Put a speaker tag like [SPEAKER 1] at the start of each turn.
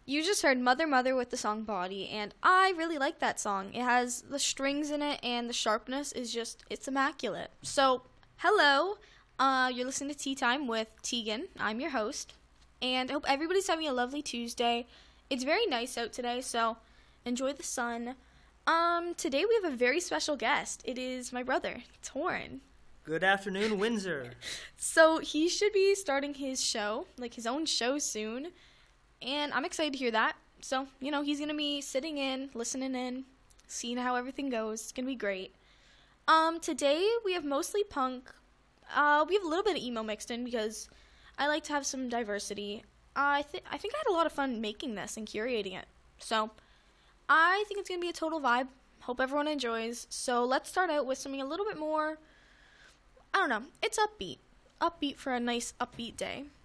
[SPEAKER 1] You just heard Mother Mother with the song Body, and I really like that song. It has the strings in it, and the sharpness is just, it's immaculate. So, hello, you're listening to Tea Time with Tegan. I'm your host, and I hope everybody's having a lovely Tuesday. It's very nice out today, so enjoy the sun. Today we have a very special guest. It is my brother, Torrin.
[SPEAKER 2] Good afternoon, Windsor.
[SPEAKER 1] So, he should be starting his show, like his own show soon. And I'm excited to hear that. So, he's going to be sitting in, listening in, seeing how everything goes. It's going to be great. Today we have mostly punk. We have a little bit of emo mixed in because I like to have some diversity. I think I had a lot of fun making this and curating it. So, I think it's going to be a total vibe. Hope everyone enjoys. So, let's start out with something a little bit more, I don't know, it's upbeat. Upbeat for a nice upbeat day.